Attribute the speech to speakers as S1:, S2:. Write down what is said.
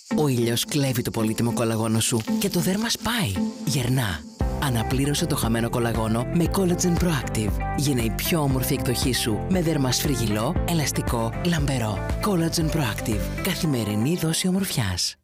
S1: Ο ήλιος κλέβει το πολύτιμο κολαγόνο σου και το δέρμα σπάει, γερνά. Αναπλήρωσε το χαμένο κολαγόνο με Collagen Proactive. Γίνε η πιο όμορφη εκδοχή σου με δέρμα σφριγγυλό, ελαστικό, λαμπερό. Collagen Proactive. Καθημερινή δόση ομορφιάς.